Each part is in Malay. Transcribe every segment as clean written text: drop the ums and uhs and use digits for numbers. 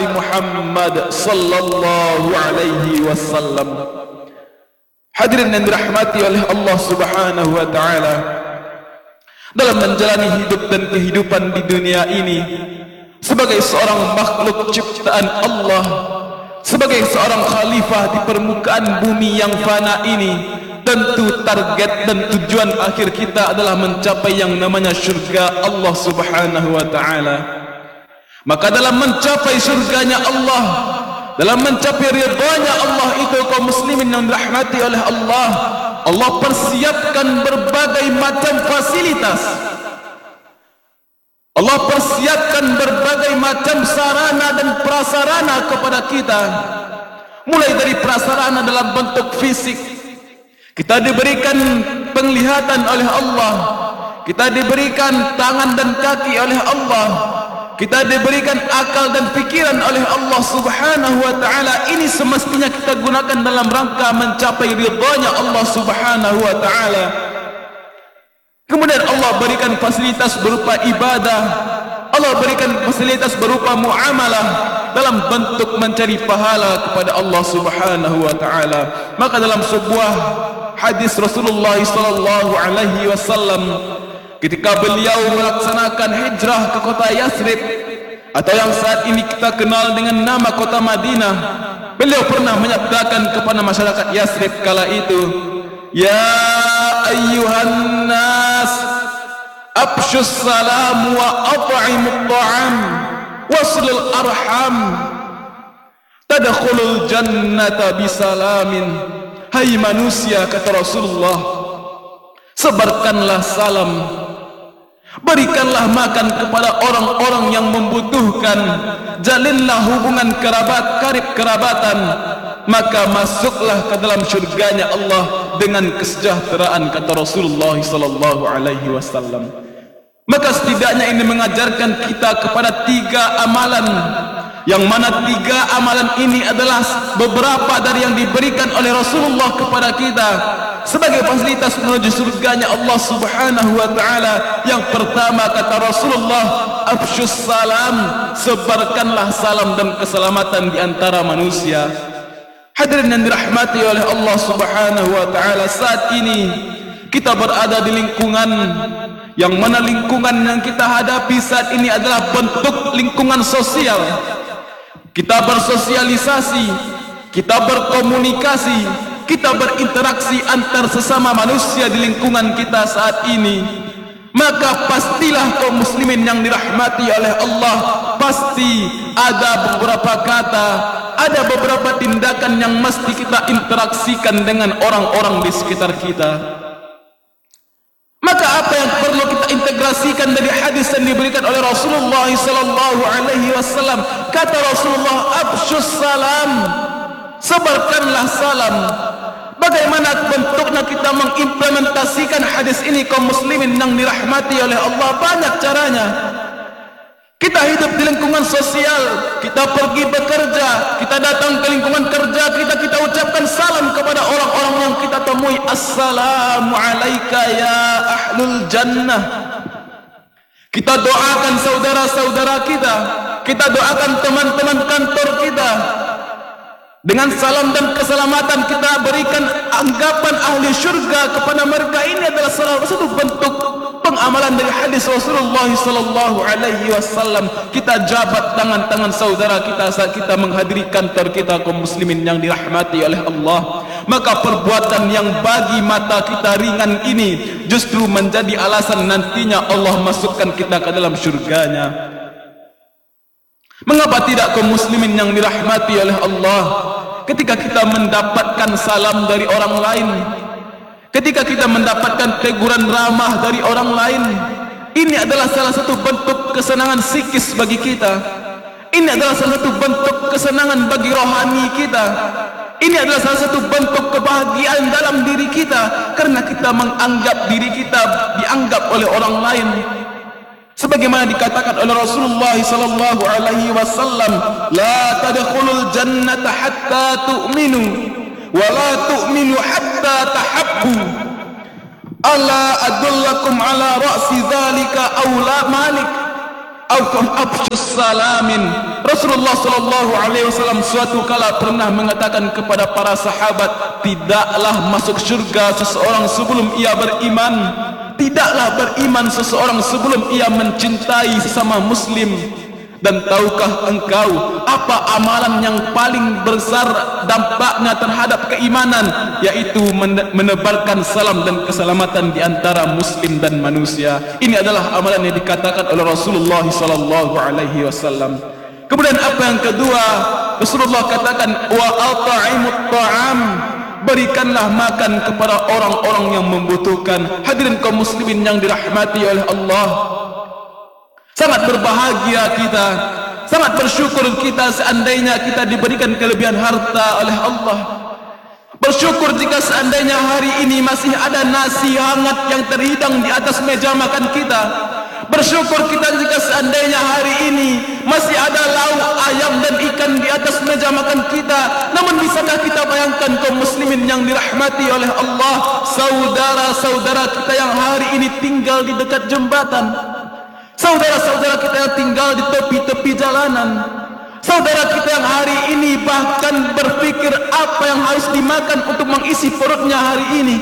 Nabi Muhammad sallallahu alaihi wasallam. Hadirin yang dirahmati oleh Allah Subhanahu wa taala, dalam menjalani hidup dan kehidupan di dunia ini sebagai seorang makhluk ciptaan Allah, sebagai seorang khalifah di permukaan bumi yang fana ini, tentu target dan tujuan akhir kita adalah mencapai yang namanya syurga Allah Subhanahu wa taala. Maka dalam mencapai syurganya Allah, dalam mencapai ridhanya Allah itu, kaum muslimin yang dirahmati oleh Allah, Allah persiapkan berbagai macam fasilitas. Allah persiapkan berbagai macam sarana dan prasarana kepada kita. Mulai dari prasarana dalam bentuk fisik, kita diberikan penglihatan oleh Allah, kita diberikan tangan dan kaki oleh Allah, kita diberikan akal dan pikiran oleh Allah Subhanahu wa taala. Ini semestinya kita gunakan dalam rangka mencapai ridhanya Allah Subhanahu wa taala. Kemudian Allah berikan fasilitas berupa ibadah, Allah berikan fasilitas berupa muamalah dalam bentuk mencari pahala kepada Allah Subhanahu wa taala. Maka dalam sebuah hadis Rasulullah sallallahu alaihi wasallam, ketika beliau melaksanakan hijrah ke kota Yathrib atau yang saat ini kita kenal dengan nama kota Madinah, beliau pernah menyabdakan kepada masyarakat Yathrib kala itu, "Ya ayyuhan nas, afshus salam wa at'imut ta'am waslul arham tadkhulul jannata bisalamin." Hai manusia, kata Rasulullah, sebarkanlah salam, berikanlah makan kepada orang-orang yang membutuhkan, jalinlah hubungan karib kerabatan, maka masuklah ke dalam syurganya Allah dengan kesejahteraan, kata Rasulullah sallallahu alaihi wasallam. Maka setidaknya ini mengajarkan kita kepada 3 amalan, yang mana 3 amalan ini adalah beberapa dari yang diberikan oleh Rasulullah kepada kita sebagai fasilitas menuju surganya Allah Subhanahu wa taala. Yang pertama, kata Rasulullah, afsyus salam, sebarkanlah salam dan keselamatan di antara manusia. Hadirin yang dirahmati oleh Allah Subhanahu wa taala, saat ini kita berada di lingkungan yang mana lingkungan yang kita hadapi saat ini adalah bentuk lingkungan sosial. Kita bersosialisasi, kita berkomunikasi, kita berinteraksi antar sesama manusia di lingkungan kita saat ini. Maka pastilah kaum muslimin yang dirahmati oleh Allah, pasti ada beberapa kata, ada beberapa tindakan yang mesti kita interaksikan dengan orang-orang di sekitar kita. Maka apa yang perlu kita integrasikan dari hadis yang diberikan oleh Rasulullah sallallahu alaihi wasallam? Kata Rasulullah, afsyus salam, sebarkanlah salam. Bagaimana bentuknya kita mengimplementasikan hadis ini, kaum muslimin yang dirahmati oleh Allah? Banyak caranya. Kita hidup di lingkungan sosial, kita pergi bekerja, kita datang ke lingkungan kerja kita ucapkan salam kepada orang-orang yang kita temui. Assalamu alayka ya ahlul jannah. Kita doakan saudara-saudara kita doakan teman-teman kantor kita. Dengan salam dan keselamatan kita berikan anggapan ahli syurga kepada mereka. Ini adalah salah satu bentuk pengamalan dari hadis Rasulullah sallallahu alaihi wasallam. Kita jabat tangan-tangan saudara kita saat kita menghadiri kantor kita, kaum muslimin yang dirahmati oleh Allah. Maka perbuatan yang bagi mata kita ringan ini justru menjadi alasan nantinya Allah masukkan kita ke dalam syurganya. Mengapa tidak, kaum muslimin yang dirahmati oleh Allah, ketika kita mendapatkan salam dari orang lain, ketika kita mendapatkan teguran ramah dari orang lain, ini adalah salah satu bentuk kesenangan psikis bagi kita. Ini adalah salah satu bentuk kesenangan bagi rohani kita. Ini adalah salah satu bentuk kebahagiaan dalam diri kita, karena kita menganggap diri kita dianggap oleh orang lain. Sebagaimana dikatakan oleh Rasulullah sallallahu alaihi wasallam, la tadkhulul jannata hatta tu'minu wa la tu'minu hatta tahabbu. Ala adullakum ala ra'si dzalika aw la malik afshus salamin. Rasulullah sallallahu alaihi wasallam suatu kala pernah mengatakan kepada para sahabat, tidaklah masuk syurga seseorang sebelum ia beriman, tidaklah beriman seseorang sebelum ia mencintai sesama muslim. Dan tahukah engkau apa amalan yang paling besar dampaknya terhadap keimanan? Yaitu menebarkan salam dan keselamatan di antara muslim dan manusia. Ini adalah amalan yang dikatakan oleh Rasulullah sallallahu alaihi wasallam. Kemudian apa yang kedua? Rasulullah katakan, wa at'imut ta'am, berikanlah makan kepada orang-orang yang membutuhkan. Hadirin kaum muslimin yang dirahmati oleh Allah, sangat berbahagia kita, sangat bersyukur kita seandainya kita diberikan kelebihan harta oleh Allah. Bersyukur jika seandainya hari ini masih ada nasi hangat yang terhidang di atas meja makan kita. Bersyukur kita jika seandainya hari ini masih ada lauk ayam dan ikan di atas meja makan kita. Namun bisakah kita bayangkan kaum muslimin yang dirahmati oleh Allah, saudara-saudara kita yang hari ini tinggal di dekat jembatan, saudara-saudara kita yang tinggal di tepi-tepi jalanan, saudara kita yang hari ini bahkan berpikir apa yang harus dimakan untuk mengisi perutnya hari ini.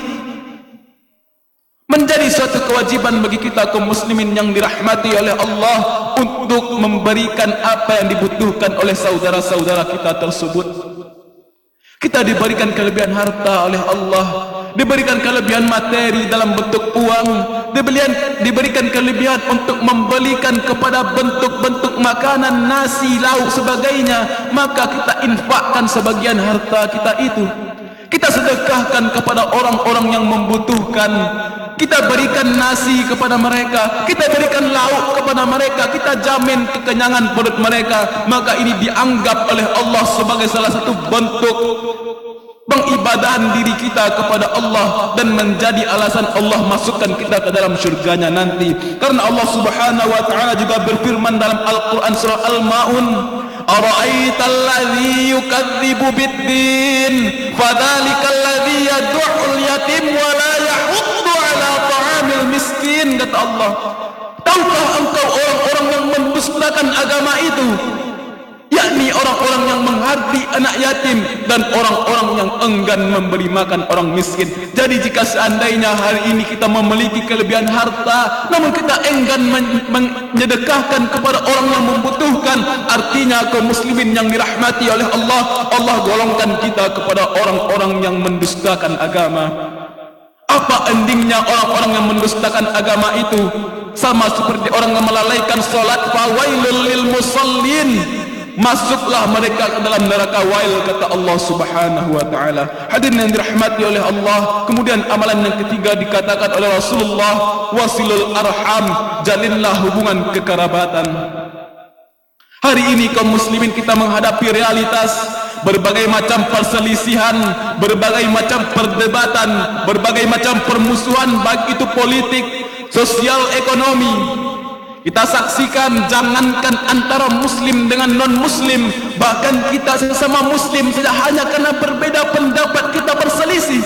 Menjadi suatu kewajiban bagi kita kaum muslimin yang dirahmati oleh Allah untuk memberikan apa yang dibutuhkan oleh saudara-saudara kita tersebut. Kita diberikan kelebihan harta oleh Allah, diberikan kelebihan materi dalam bentuk uang, diberikan kelebihan untuk membelikan kepada bentuk-bentuk makanan, nasi, lauk, sebagainya. Maka kita infakkan sebagian harta kita itu, kita sedekahkan kepada orang-orang yang membutuhkan. Kita berikan nasi kepada mereka, kita berikan lauk kepada mereka, kita jamin kekenyangan perut mereka. Maka ini dianggap oleh Allah sebagai salah satu bentuk pengibadahan diri kita kepada Allah dan menjadi alasan Allah masukkan kita ke dalam syurganya nanti. Karena Allah subhanahu wa ta'ala juga berfirman dalam Al-Quran surah Al-Ma'un, ara'aital ladzi yukadzibu biddin fadzalikal ladzi yad'ul yatim wa la yahuddu ala ta'amil miskin. Kata Allah, tahukah engkau orang-orang yang mendustakan agama itu, yakni orang-orang yang menghardi anak yatim dan orang-orang yang enggan memberi makan orang miskin. Jadi jika seandainya hari ini kita memiliki kelebihan harta namun kita enggan menyedekahkan kepada orang yang membutuhkan, artinya kaum muslimin yang dirahmati oleh Allah, Allah golongkan kita kepada orang-orang yang mendustakan agama. Apa endingnya orang-orang yang mendustakan agama itu? Sama seperti orang yang melalaikan salat, fawailul lil musallin, masuklah mereka ke dalam neraka wail, kata Allah subhanahu wa ta'ala. Hadirin yang dirahmati oleh Allah, kemudian amalan yang ketiga dikatakan oleh Rasulullah, wasilul arham, jalinlah hubungan kekerabatan. Hari ini kaum muslimin kita menghadapi realitas berbagai macam perselisihan, berbagai macam perdebatan, berbagai macam permusuhan, baik itu politik, sosial, ekonomi. Kita saksikan jangankan antara muslim dengan non-muslim, bahkan kita sesama muslim saja hanya karena berbeda pendapat kita berselisih.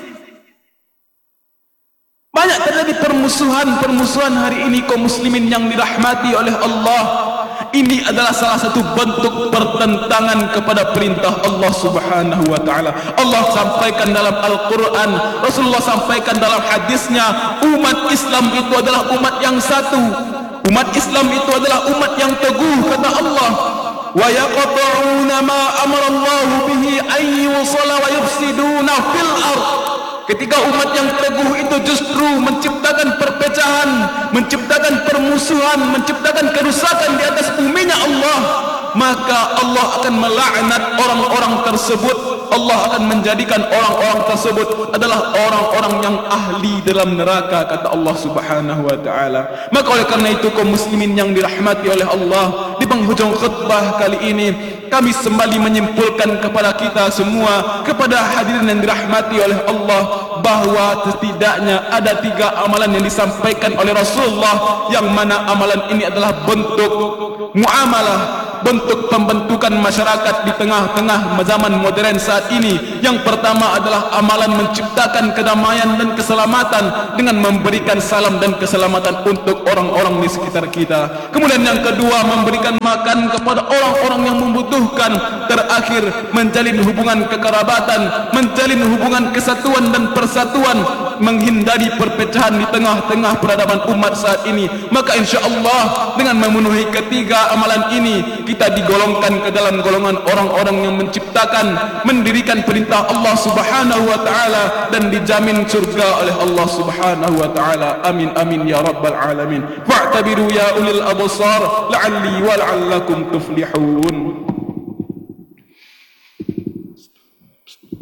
Banyak terjadi permusuhan hari ini kaum muslimin yang dirahmati oleh Allah. Ini adalah salah satu bentuk pertentangan kepada perintah Allah subhanahu wa ta'ala. Allah sampaikan dalam Al-Quran, Rasulullah sampaikan dalam hadisnya, umat Islam itu adalah umat yang satu. Umat Islam itu adalah umat yang teguh, kata Allah. Wa yaqta'una ma amara Allah bihi an yusala wa yufsiduna fil ardh. Ketika umat yang teguh itu justru menciptakan perpecahan, menciptakan permusuhan, menciptakan kerusakan di atas buminya Allah, maka Allah akan melaknat orang-orang tersebut. Allah akan menjadikan orang-orang tersebut adalah orang-orang yang ahli dalam neraka, kata Allah subhanahu wa ta'ala. Maka oleh karena itu kaum muslimin yang dirahmati oleh Allah, di penghujung khutbah kali ini kami kembali menyimpulkan kepada kita semua, kepada hadirin yang dirahmati oleh Allah, bahwa setidaknya ada 3 amalan yang disampaikan oleh Rasulullah, yang mana amalan ini adalah bentuk muamalah, bentuk pembentukan masyarakat di tengah-tengah zaman modern saat ini. Yang pertama adalah amalan menciptakan kedamaian dan keselamatan dengan memberikan salam dan keselamatan untuk orang-orang di sekitar kita. Kemudian yang kedua, memberikan makan kepada orang-orang yang membutuhkan. Terakhir, menjalin hubungan kekerabatan, menjalin hubungan kesatuan dan persatuan, menghindari perpecahan di tengah-tengah peradaban umat saat ini. Maka insya-Allah dengan memenuhi ketiga amalan ini, kita digolongkan ke dalam golongan orang-orang yang menciptakan, mendirikan perintah Allah Subhanahu wa taala dan dijamin surga oleh Allah Subhanahu wa taala. Amin amin ya rabbal alamin. Fa'tabiru ya ulil absar la'alli wa la'allakum tuflihun.